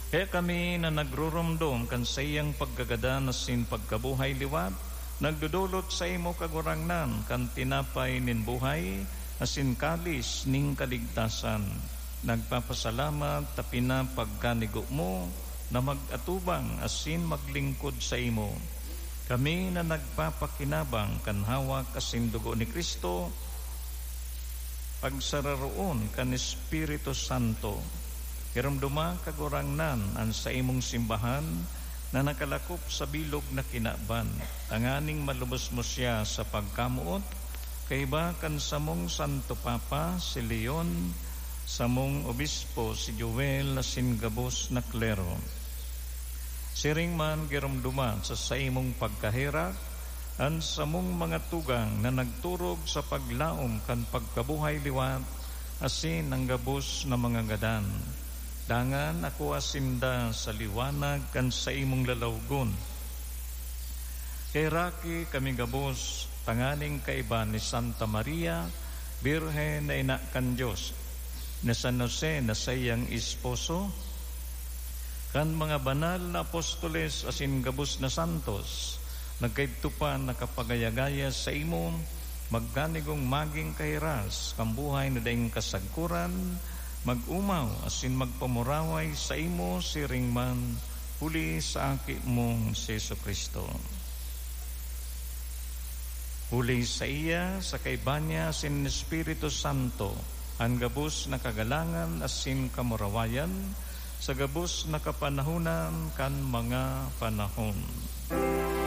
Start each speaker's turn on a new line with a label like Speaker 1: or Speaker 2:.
Speaker 1: Kaya kami na nagrurumdom kan sayang paggagada na sin pagkabuhay liwat, nagdudulot sa imo kagurangnan kan tinapay nin buhay, asin kalis ning kaligtasan. Nagpapasalamat tapina pagkanigo mo na mag-atubang asin maglingkod sa imo. Kami na nagpapakinabang kan hawak asin dugo ni Kristo, pagsararoon kan Espiritu Santo. Hiramduma kagurangnan ang sa imong simbahan na nakalakop sa bilog na kinaban. Tanganing malubos mo siya sa pagkamuot, kaiba kan samong Santo Papa si Leon, samong Obispo si Joel asin gabos na klero. Siring man giramduma sa imong pagkahirap, ang samong mga tugang na nagturog sa paglaom kan pagkabuhay liwat, asin ang gabos na mga gadan. Dangan ako asinda sa liwanag kan sa imong lalawgon. Kay Raki kami gabos, tanganing kaiba ni Santa Maria, Birhen na ina kan Diyos, na San Jose na sayang esposo, kan mga banal na apostoles asin gabos na santos, nagkaitupan nakapagayagaya sa imo, magganigong maging kahiras, kambuhay na daing kasagkuran, mag-umaw asin magpamuraway sa imo siring man, huli sa aki mong si Jesucristo. Huli sa iya, sa kaibanya asin Espiritu Santo, ang gabos na kagalangan asin kamurawayan, sa gabos na kapanahunan kan mga panahon.